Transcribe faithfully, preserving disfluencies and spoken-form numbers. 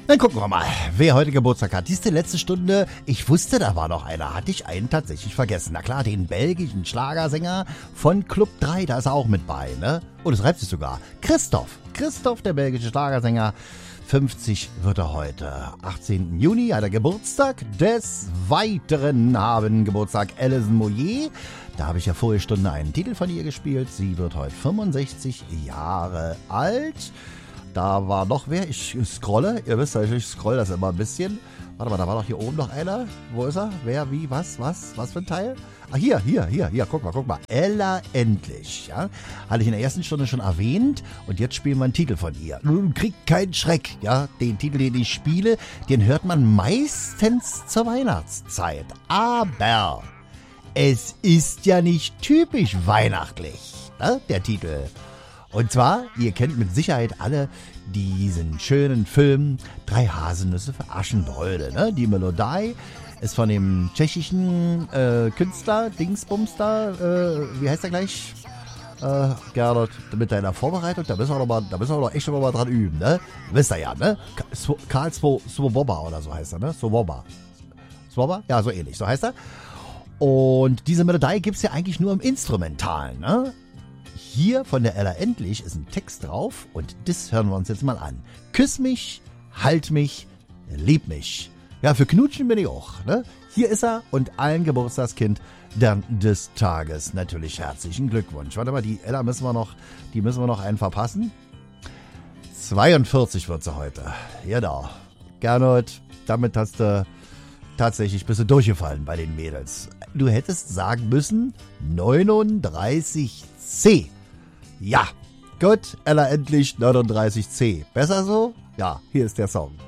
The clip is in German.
Dann gucken wir mal, wer heute Geburtstag hat. Dies ist die letzte Stunde. Ich wusste, da war noch einer. Hatte ich einen tatsächlich vergessen. Na klar, den belgischen Schlagersänger von Club drei, da ist er auch mit bei, ne? Und es reibt sich sogar. Christoph. Christoph, der belgische Schlagersänger. fünfzig wird er heute. achtzehnten Juni hat er Geburtstag. Des Weiteren haben Geburtstag Alison Moyet. Da habe ich ja vorige Stunde einen Titel von ihr gespielt. Sie wird heute fünfundsechzig Jahre alt. Da war noch wer, ich scrolle, ihr wisst ja, ich scroll das immer ein bisschen. Warte mal, da war doch hier oben noch einer. Wo ist er? Wer, wie, was, was, was für ein Teil? Ah, hier, hier, hier, hier, guck mal, guck mal. Ella Endlich, ja. Hatte ich in der ersten Stunde schon erwähnt und jetzt spielen wir einen Titel von ihr. Nun kriegt keinen Schreck, ja. Den Titel, den ich spiele, den hört man meistens zur Weihnachtszeit. Aber es ist ja nicht typisch weihnachtlich, ne, der Titel. Und zwar, ihr kennt mit Sicherheit alle diesen schönen Film Drei Haselnüsse für Aschenbrödel. Ne? Die Melodie ist von dem tschechischen äh, Künstler, Dingsbumster, äh, wie heißt er gleich? Äh, Gernot, mit deiner Vorbereitung, da müssen wir doch, mal, da müssen wir doch echt noch mal dran üben, ne? Wisst ihr ja, ne? Karl Swoboda oder so heißt er, ne? Swoboda. Swoboda? Ja, so ähnlich, so heißt er. Und diese Melodie gibt's ja eigentlich nur im Instrumentalen, ne? Hier von der Ella Endlich ist ein Text drauf und das hören wir uns jetzt mal an. Küss mich, halt mich, lieb mich. Ja, für Knutschen bin ich auch, ne? Hier ist er und allen Geburtstagskind dann des Tages natürlich herzlichen Glückwunsch. Warte mal, die Ella müssen wir noch, die müssen wir noch einen verpassen. zweiundvierzig wird sie heute. Genau. Gernot, damit hast du tatsächlich bist du durchgefallen bei den Mädels. Du hättest sagen müssen neununddreißig C. Ja, gut, Ella Endlich neununddreißig C. Besser so? Ja, hier ist der Song.